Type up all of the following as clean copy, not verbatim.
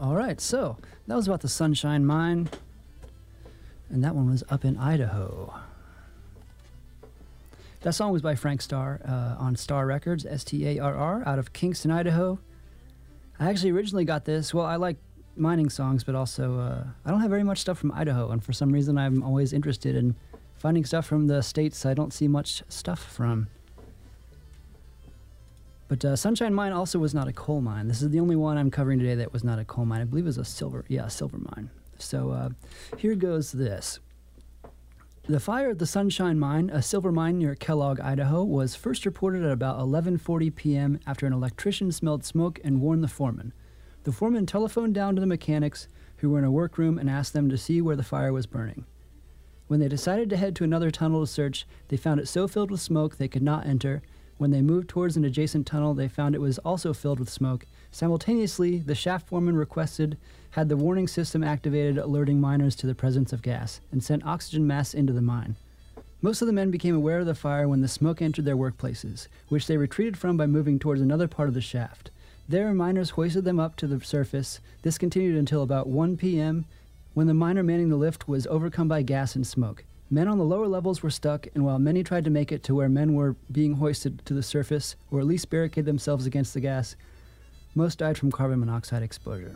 All right, so that was about the Sunshine Mine, and that one was up in Idaho. That song was by Frank Starr on Starr Records, Starr, out of Kingston, Idaho. I actually originally got this. Well, I like mining songs, but also I don't have very much stuff from Idaho, and for some reason I'm always interested in finding stuff from the states I don't see much stuff from. But Sunshine Mine also was not a coal mine. This is the only one I'm covering today that was not a coal mine. I believe it was a silver mine. So here goes this. The fire at the Sunshine Mine, a silver mine near Kellogg, Idaho, was first reported at about 11:40 p.m. after an electrician smelled smoke and warned the foreman. The foreman telephoned down to the mechanics, who were in a workroom, and asked them to see where the fire was burning. When they decided to head to another tunnel to search, they found it so filled with smoke they could not enter. When they moved towards an adjacent tunnel, they found it was also filled with smoke. Simultaneously, the shaft foreman had the warning system activated, alerting miners to the presence of gas, and sent oxygen masks into the mine. Most of the men became aware of the fire when the smoke entered their workplaces, which they retreated from by moving towards another part of the shaft. There, miners hoisted them up to the surface. This continued until about 1 p.m., when the miner manning the lift was overcome by gas and smoke. Men on the lower levels were stuck, and while many tried to make it to where men were being hoisted to the surface, or at least barricade themselves against the gas, most died from carbon monoxide exposure.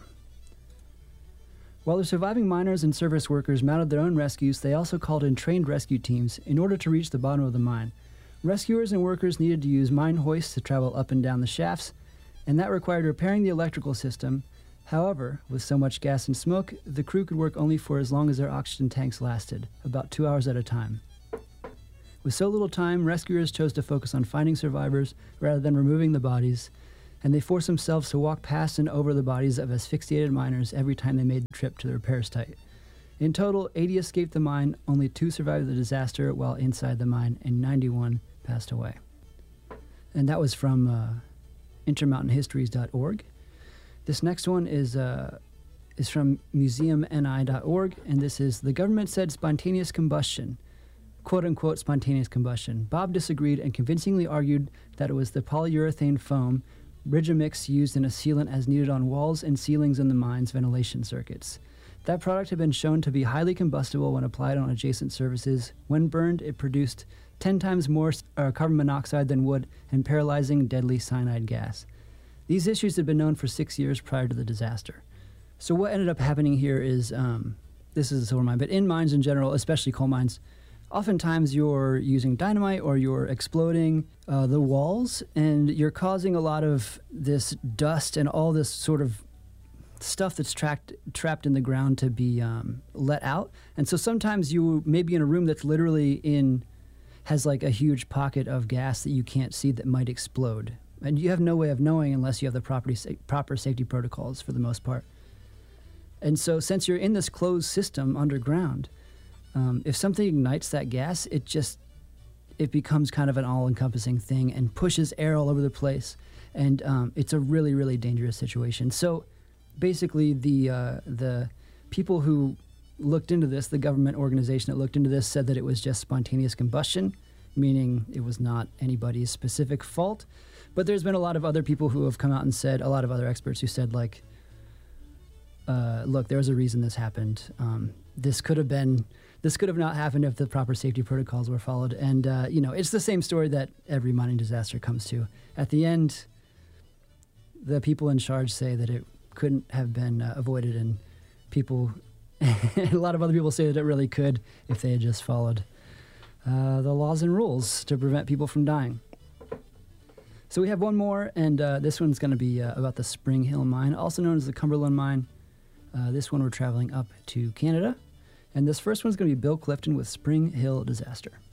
While the surviving miners and service workers mounted their own rescues, they also called in trained rescue teams in order to reach the bottom of the mine. Rescuers and workers needed to use mine hoists to travel up and down the shafts, and that required repairing the electrical system. However, with so much gas and smoke, the crew could work only for as long as their oxygen tanks lasted, about 2 hours at a time. With so little time, rescuers chose to focus on finding survivors rather than removing the bodies, and they forced themselves to walk past and over the bodies of asphyxiated miners every time they made the trip to the repair site. In total, 80 escaped the mine, only 2 survived the disaster while inside the mine, and 91 passed away. And that was from intermountainhistories.org. This next one is from museumni.org, and this is, the government said spontaneous combustion, quote-unquote spontaneous combustion. Bob disagreed and convincingly argued that it was the polyurethane foam, Rigimix, used in a sealant as needed on walls and ceilings in the mine's ventilation circuits. That product had been shown to be highly combustible when applied on adjacent surfaces. When burned, it produced 10 times more carbon monoxide than wood and paralyzing deadly cyanide gas. These issues had been known for 6 years prior to the disaster. So what ended up happening here is, this is a silver mine, but in mines in general, especially coal mines, oftentimes you're using dynamite or you're exploding the walls, and you're causing a lot of this dust and all this sort of stuff that's trapped in the ground to be let out. And so sometimes you may be in a room that's literally has like a huge pocket of gas that you can't see that might explode. And you have no way of knowing unless you have the proper safety protocols for the most part. And so since you're in this closed system underground, if something ignites that gas, it becomes kind of an all-encompassing thing and pushes air all over the place. And it's a really, really dangerous situation. So basically the people who looked into this, the government organization that looked into this, said that it was just spontaneous combustion, meaning it was not anybody's specific fault. But there's been a lot of other people who have come out and said, a lot of other experts who said, like, look, there was a reason this happened. This could have not happened if the proper safety protocols were followed. And, it's the same story that every mining disaster comes to. At the end, the people in charge say that it couldn't have been avoided, and a lot of other people say that it really could if they had just followed the laws and rules to prevent people from dying. So we have one more, and this one's going to be about the Spring Hill Mine, also known as the Cumberland Mine. This one we're traveling up to Canada. And this first one's going to be Bill Clifton with Spring Hill Disaster.